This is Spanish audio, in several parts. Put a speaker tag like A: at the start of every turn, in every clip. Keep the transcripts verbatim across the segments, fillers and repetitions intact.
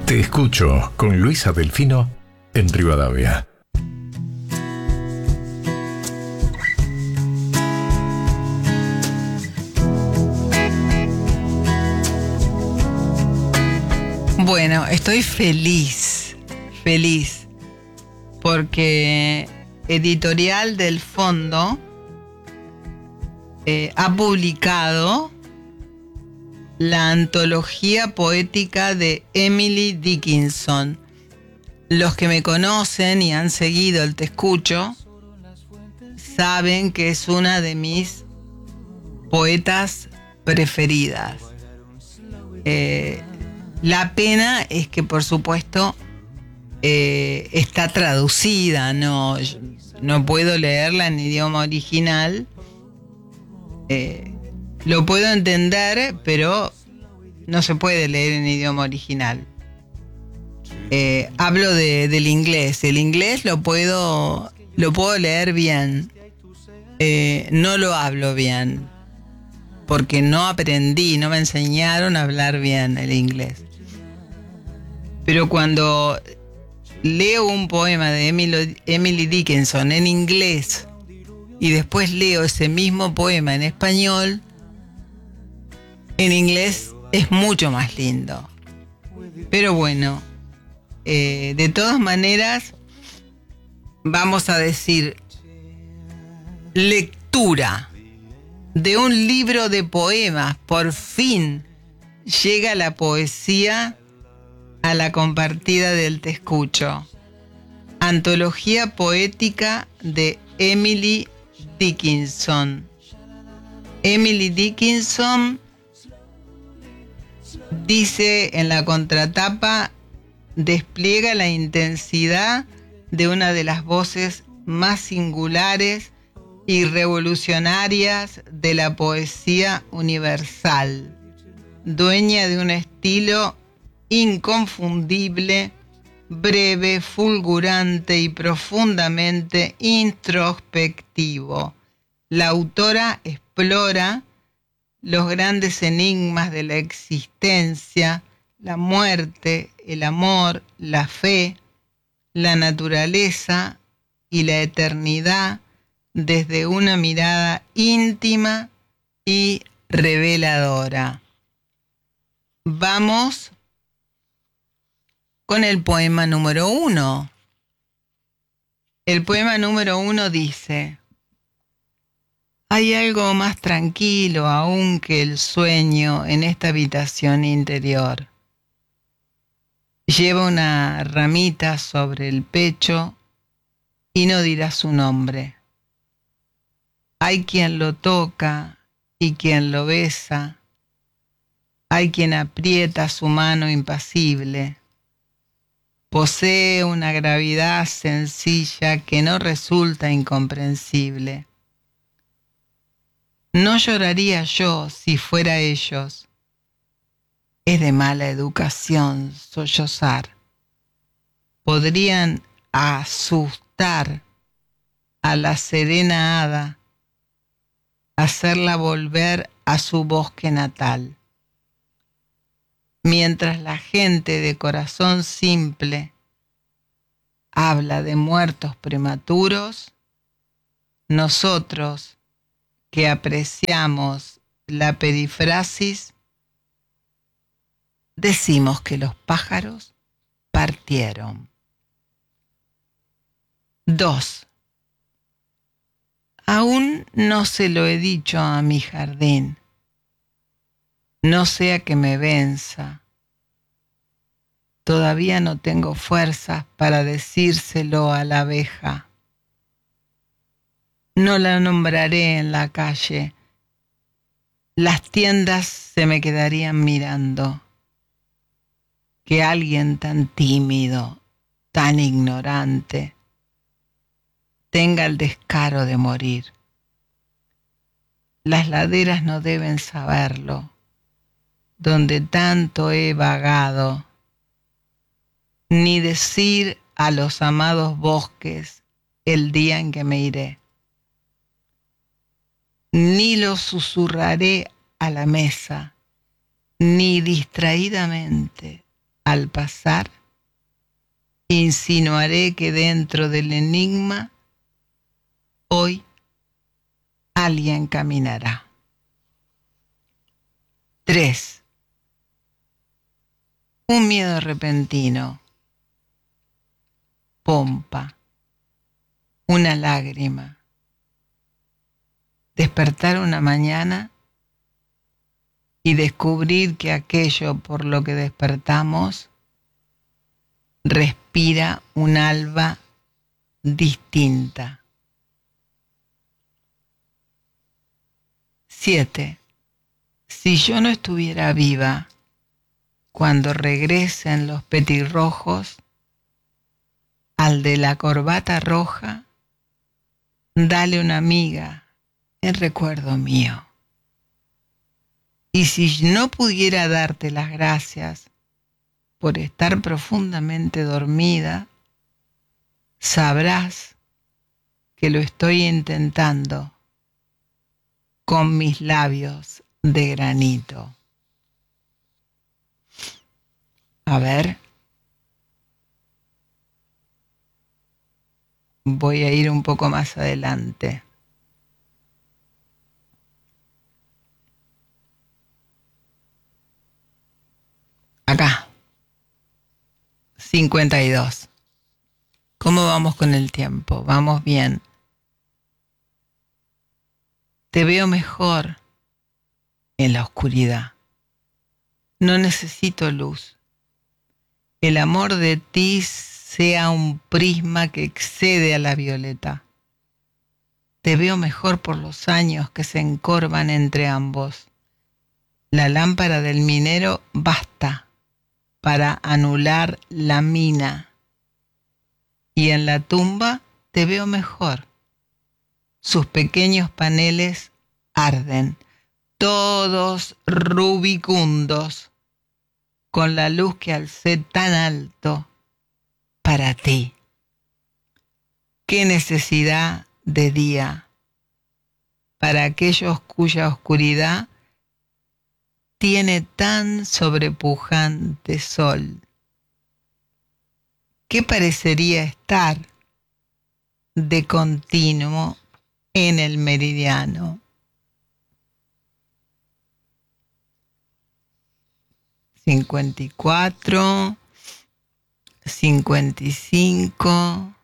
A: Te escucho con Luisa Delfino en Rivadavia.
B: Bueno, estoy feliz, feliz, porque Editorial del Fondo eh, ha publicado la antología poética de Emily Dickinson. Los que me conocen y han seguido el Te Escucho saben que es una de mis poetas preferidas. Eh, la pena es que, por supuesto, eh, está traducida, no, no puedo leerla en idioma original. Eh, Lo puedo entender, pero no se puede leer en idioma original. Eh, hablo de, del inglés. El inglés lo puedo, lo puedo leer bien. Eh, no lo hablo bien, porque no aprendí, no me enseñaron a hablar bien el inglés. Pero cuando leo un poema de Emily, Emily Dickinson en inglés y después leo ese mismo poema en español, en inglés es mucho más lindo. Pero bueno, eh, de todas maneras, vamos a decir, lectura de un libro de poemas. Por fin llega la poesía a la compartida del Te Escucho. Antología poética de Emily Dickinson. Emily Dickinson dice en la contratapa: despliega la intensidad de una de las voces más singulares y revolucionarias de la poesía universal, dueña de un estilo inconfundible, breve, fulgurante y profundamente introspectivo. La autora explora los grandes enigmas de la existencia, la muerte, el amor, la fe, la naturaleza y la eternidad desde una mirada íntima y reveladora. Vamos con el poema número uno. El poema número uno dice: hay algo más tranquilo aún que el sueño en esta habitación interior. Lleva una ramita sobre el pecho y no dirá su nombre. Hay quien lo toca y quien lo besa. Hay quien aprieta su mano impasible. Posee una gravedad sencilla que no resulta incomprensible. No lloraría yo si fuera ellos. Es de mala educación sollozar. Podrían asustar a la serena hada, hacerla volver a su bosque natal. Mientras la gente de corazón simple habla de muertos prematuros, nosotros, que apreciamos la perifrasis, decimos que los pájaros partieron. Dos. Aún no se lo he dicho a mi jardín, no sea que me venza. Todavía no tengo fuerzas para decírselo a la abeja. No la nombraré en la calle. Las tiendas se me quedarían mirando. Que alguien tan tímido, tan ignorante, tenga el descaro de morir. Las laderas no deben saberlo, donde tanto he vagado, ni decir a los amados bosques el día en que me iré. Ni lo susurraré a la mesa, ni distraídamente al pasar, insinuaré que dentro del enigma hoy alguien caminará. Tres. Un miedo repentino. Pompa. Una lágrima. Despertar una mañana y descubrir que aquello por lo que despertamos respira un alba distinta. Siete. Si yo no estuviera viva cuando regresen los petirrojos, al de la corbata roja, dale una amiga en recuerdo mío. Y si no pudiera darte las gracias por estar profundamente dormida, sabrás que lo estoy intentando con mis labios de granito. A ver. Voy a ir un poco más adelante. Acá. cincuenta y dos. ¿Cómo vamos con el tiempo? Vamos bien. Te veo mejor en la oscuridad. No necesito luz. El amor de ti sea un prisma que excede a la violeta. Te veo mejor por los años que se encorvan entre ambos. La lámpara del minero basta para anular la mina. Y en la tumba te veo mejor. Sus pequeños paneles arden, todos rubicundos, con la luz que alcé tan alto para ti. ¿Qué necesidad de día para aquellos cuya oscuridad tiene tan sobrepujante sol? ¿Qué parecería estar de continuo en el meridiano? cincuenta y cuatro, cincuenta y cinco,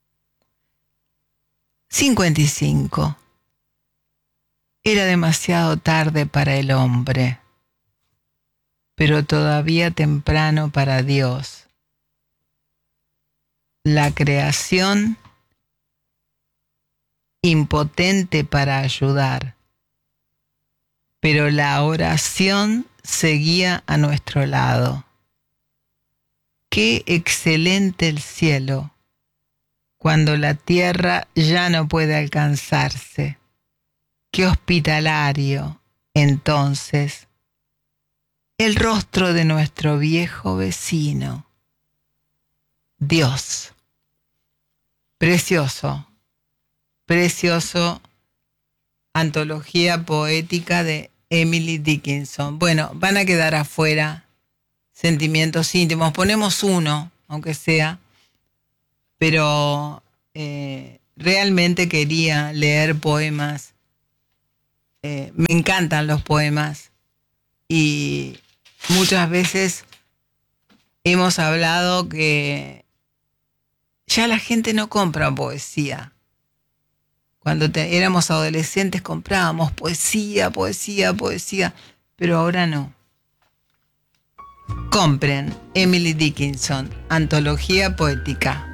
B: cincuenta y cinco. Era demasiado tarde para el hombre, pero todavía temprano para Dios. La creación impotente para ayudar, pero la oración seguía a nuestro lado. Qué excelente el cielo cuando la tierra ya no puede alcanzarse. Qué hospitalario, entonces, el rostro de nuestro viejo vecino. Dios. Precioso, precioso. Antología poética de Emily Dickinson. Bueno, van a quedar afuera Sentimientos íntimos. Ponemos uno, aunque sea, pero eh, realmente quería leer poemas. Eh, me encantan los poemas y muchas veces hemos hablado que ya la gente no compra poesía. Cuando te, éramos adolescentes comprábamos poesía, poesía, poesía, pero ahora no. Compren Emily Dickinson, Antología Poética.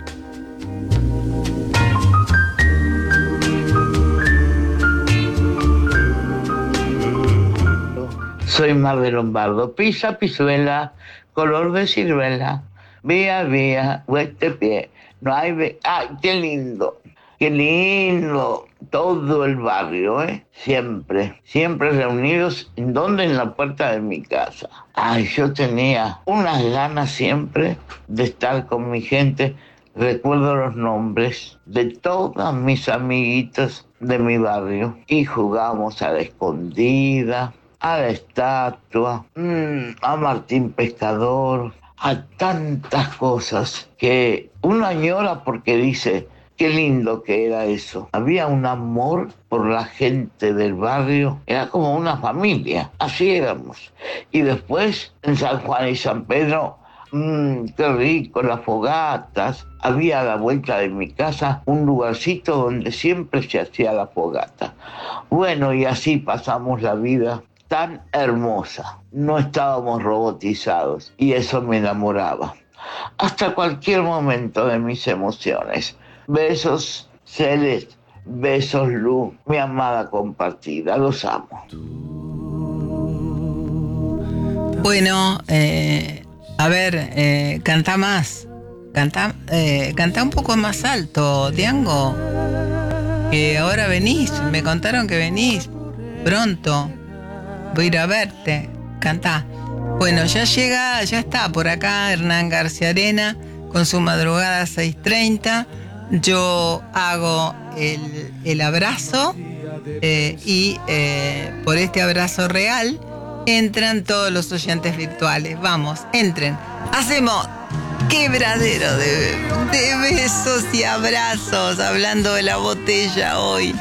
C: Soy Mar de Lombardo, pisa, pisuela, color de ciruela, vía, vía, hueste pie, no hay... Ve- ¡Ay, qué lindo! ¡Qué lindo! Todo el barrio, ¿eh? Siempre, siempre reunidos, ¿en dónde? En la puerta de mi casa. Ay, yo tenía unas ganas siempre de estar con mi gente. Recuerdo los nombres de todas mis amiguitas de mi barrio y jugamos a la escondida, a la estatua, mmm, a Martín Pescador, a tantas cosas que uno añora porque dice, qué lindo que era eso. Había un amor por la gente del barrio, era como una familia, así éramos. Y después en San Juan y San Pedro, mmm, qué rico, las fogatas. Había a la vuelta de mi casa un lugarcito donde siempre se hacía la fogata. Bueno, y así pasamos la vida tan hermosa. No estábamos robotizados y eso me enamoraba. Hasta cualquier momento de mis emociones. Besos, Celeste, besos, Lu, mi amada compartida, los amo.
B: Bueno, eh, a ver, eh, canta más. Canta, eh, canta un poco más alto, Diango. Que ahora venís, me contaron que venís pronto. Voy a ir a verte. Cantá. Bueno, ya llega, ya está por acá Hernán García Arena con su madrugada seis treinta. Yo hago el, el abrazo eh, y eh, por este abrazo real entran todos los oyentes virtuales. Vamos, entren. Hacemos quebradero de, de besos y abrazos, hablando de la botella hoy.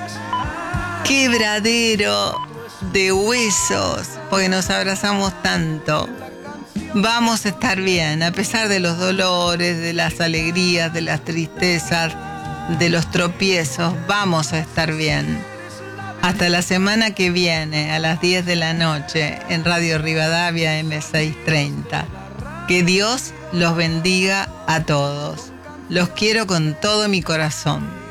B: Quebradero de huesos, porque nos abrazamos tanto. Vamos a estar bien, a pesar de los dolores, de las alegrías, de las tristezas, de los tropiezos, vamos a estar bien. Hasta la semana que viene, a las diez de la noche, en Radio Rivadavia eme seiscientos treinta. Que Dios los bendiga a todos. Los quiero con todo mi corazón.